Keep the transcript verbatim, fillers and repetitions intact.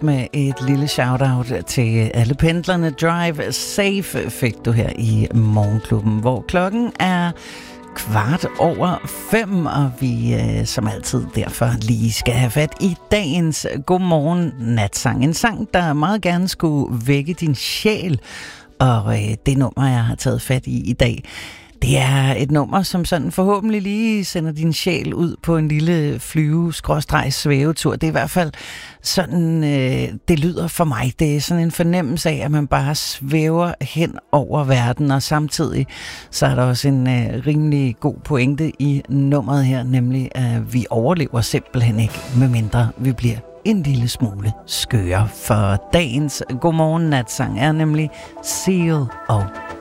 med et lille shout-out til alle pendlerne. Drive safe fik du her i Morgenklubben, hvor klokken er kvart over fem, og vi øh, som altid derfor lige skal have fat i dagens Godmorgen Natsang. En sang, der meget gerne skulle vække din sjæl, og øh, det nummer, jeg har taget fat i i dag, det er et nummer, som sådan forhåbentlig lige sender din sjæl ud på en lille flyve-svævetur. Det er i hvert fald sådan, øh, det lyder for mig. Det er sådan en fornemmelse af, at man bare svæver hen over verden, og samtidig så er der også en øh, rimelig god pointe i nummeret her, nemlig at vi overlever simpelthen ikke, medmindre vi bliver en lille smule skøre. For dagens Godmorgen Natsang er nemlig Seal og